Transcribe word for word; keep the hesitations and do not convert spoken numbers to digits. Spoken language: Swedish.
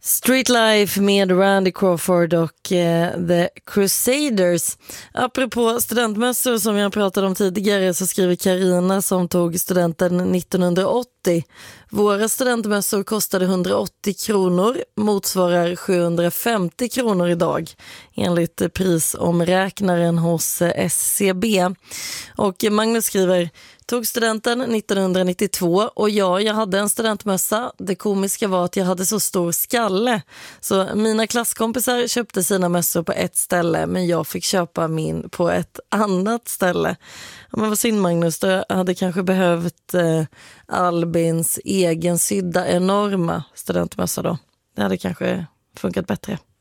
Street Life med Randy Crawford och eh, The Crusaders. Apropå studentmössor som jag pratade om tidigare så skriver Karina som tog studenten nittonhundraåttio. Våra studentmössor kostade hundraåttio kronor, motsvarar sjuhundrafemtio kronor idag enligt prisomräknaren hos S C B. Och Magnus skriver: tog studenten nittonhundranittiotvå och ja, jag hade en studentmössa. Det komiska var att jag hade så stor skalle. Så mina klasskompisar köpte sina mössor på ett ställe men jag fick köpa min på ett annat ställe. Ja, men vad synd Magnus, du hade kanske behövt eh, Albins egen sydda enorma studentmössa då. Det hade kanske funkat bättre.